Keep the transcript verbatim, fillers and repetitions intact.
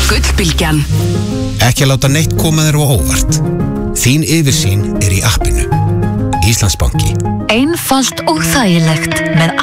Gullbylgjan. Ekki láta neitt koma þér á óvart. Þín yfirsýn er í appinu. Íslandsbanki. Einfalt og þægilegt með